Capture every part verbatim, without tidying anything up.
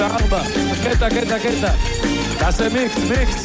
ארבע, קטע, קטע, קטע. תעשה מיקס, מיקס.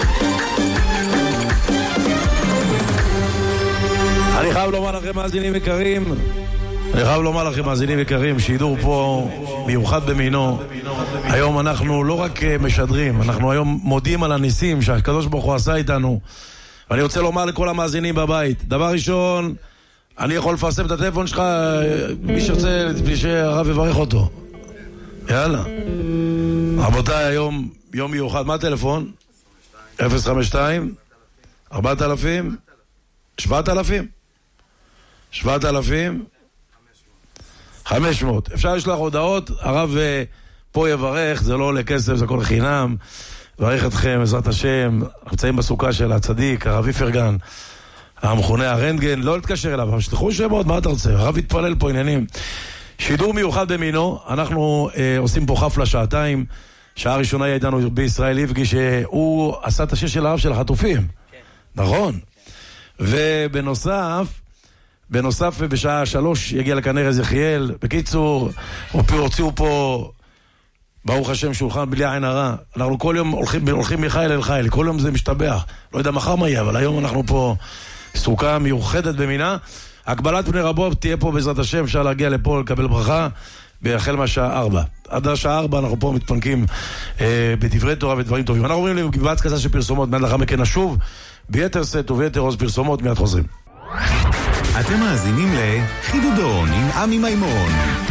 אני חייב לומר לכם, מאזינים יקרים, אני חייב לומר לכם, מאזינים יקרים, שידור פה מיוחד במינו. היום אנחנו לא רק משדרים, אנחנו היום מודים על הניסים שהקדוש ברוך הוא עשה איתנו. ואני רוצה לומר לכל המאזינים בבית, דבר ראשון, אני יכול לפרסם את הטלפון שלך, מי שרצה, מי שהרב יברך אותו. יאללה. רבותיי, היום יום מיוחד, מה הטלפון? אפס חמש שתיים ארבעת אלפים שבעת אלפים שבעת אלפים חמש מאות. אפשר לשלוח הודעות, הרב פה יברך, זה לא עולה כסף, זה הכל חינם. ברך אתכם, בעזרת השם, נמצאים בסוכה של הצדיק, הרב איפרגן, המכונה הרנטגן, לא להתקשר אליו, אבל שלחו שמות, מה אתה רוצה? הרב יתפלל פה עניינים. שידור מיוחד במינו, אנחנו אה, עושים פה חפלה שעתיים, שעה ראשונה היה איתנו בישראל איבגי, שהוא עשה את השיר של הרב של החטופים. כן. נכון. כן. ובנוסף, בנוסף בשעה שלוש יגיע לכאן ארז יחיאל. בקיצור, הוציאו פה, ברוך השם, שולחן בלי עין הרע. אנחנו כל יום הולכים, הולכים מחיל אל חיל, כל יום זה משתבח. לא יודע מחר מה יהיה, אבל היום אנחנו פה סוכה מיוחדת במינה. הגבלת פני רבות תהיה פה בעזרת השם, אפשר להגיע לפה לקבל ברכה בהחל מהשעה ארבע. עד השעה ארבע אנחנו פה מתפנקים אה, בדברי תורה ודברים טובים. אנחנו עוברים לגבעת כזה של פרסומות, מיד לאחר מכן נשוב ביתר סט וביתר עוז פרסומות, מיד חוזרים. אתם מאזינים לחידודון עם עמי מימון.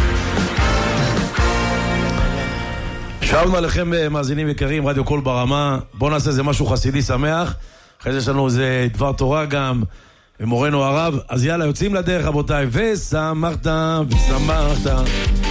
שלום עליכם מאזינים יקרים, רדיו קול ברמה. בואו נעשה איזה משהו חסידי שמח, אחרי זה יש לנו איזה דבר תורה גם ומורנו הרב. אז יאללה, יוצאים לדרך רבותיי. ושמחת ושמחת